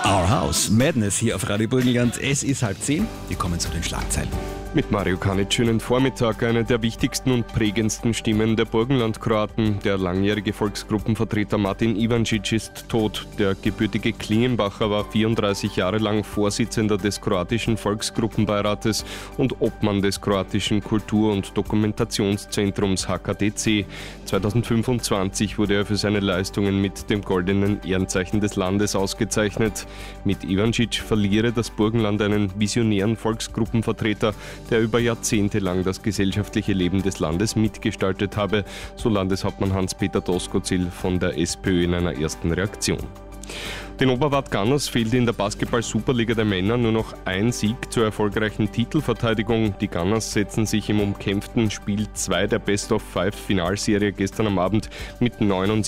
Our House, Madness hier auf Radio Burgenland. Es ist 9:30. Wir kommen zu den Schlagzeilen. Mit Mario Kanic, schönen Vormittag. Eine der wichtigsten und prägendsten Stimmen der Burgenland-Kroaten, der langjährige Volksgruppenvertreter Martin Ivančić, ist tot. Der gebürtige Klingenbacher war 34 Jahre lang Vorsitzender des kroatischen Volksgruppenbeirates und Obmann des kroatischen Kultur- und Dokumentationszentrums HKDC. 2025 wurde er für seine Leistungen mit dem Goldenen Ehrenzeichen des Landes ausgezeichnet. Mit Ivančić verliere das Burgenland einen visionären Volksgruppenvertreter, der über Jahrzehnte lang das gesellschaftliche Leben des Landes mitgestaltet habe, so Landeshauptmann Hans-Peter Doskozil von der SPÖ in einer ersten Reaktion. Den Oberwart Gunners fehlt in der Basketball-Superliga der Männer nur noch ein Sieg zur erfolgreichen Titelverteidigung. Die Gunners setzen sich im umkämpften Spiel 2 der Best-of-5-Finalserie gestern am Abend mit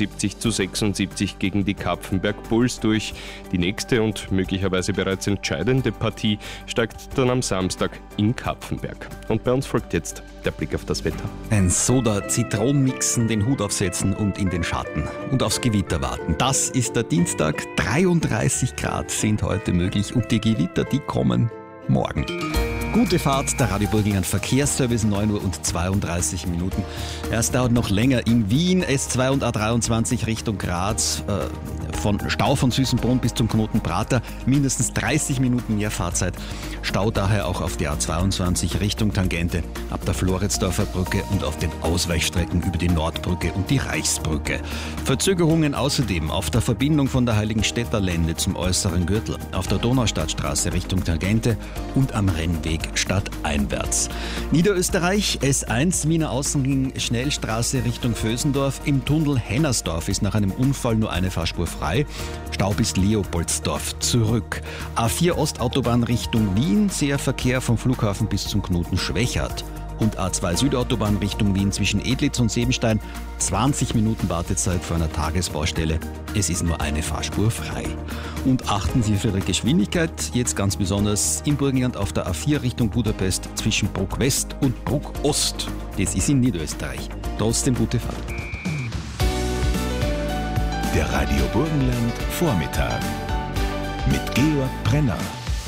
79:76 gegen die Kapfenberg Bulls durch. Die nächste und möglicherweise bereits entscheidende Partie steigt dann am Samstag in Kapfenberg. Und bei uns folgt jetzt der Blick auf das Wetter. Ein Soda-Zitron-Mixen, den Hut aufsetzen und in den Schatten und aufs Gewitter warten. Das ist der Dienstag. 33 Grad sind heute möglich und die Gewitter, die kommen morgen. Gute Fahrt, der Radio Burgenland Verkehrsservice, 9 Uhr und 32 Minuten. Es dauert noch länger in Wien, S2 und A23 Richtung Graz, von Stau von Süßenbrunn bis zum Knoten Prater, mindestens 30 Minuten mehr Fahrzeit. Stau daher auch auf der A22 Richtung Tangente, ab der Floridsdorfer Brücke und auf den Ausweichstrecken über die Nordbrücke und die Reichsbrücke. Verzögerungen außerdem auf der Verbindung von der Heiligenstädter Lände zum äußeren Gürtel, auf der Donaustadtstraße Richtung Tangente und am Rennweg stadteinwärts. Niederösterreich, S1 Wiener Außenring Schnellstraße Richtung Vösendorf. Im Tunnel Hennersdorf ist nach einem Unfall nur eine Fahrspur frei. Stau bis Leopoldsdorf zurück. A4 Ostautobahn Richtung Wien, zäher Verkehr vom Flughafen bis zum Knoten Schwechat. Und A2 Südautobahn Richtung Wien zwischen Edlitz und Sebenstein. 20 Minuten Wartezeit vor einer Tagesbaustelle. Es ist nur eine Fahrspur frei. Und achten Sie auf Ihre Geschwindigkeit, jetzt ganz besonders im Burgenland auf der A4 Richtung Budapest zwischen Bruck West und Bruck Ost. Das ist in Niederösterreich. Trotzdem gute Fahrt. Der Radio Burgenland Vormittag mit Georg Brenner.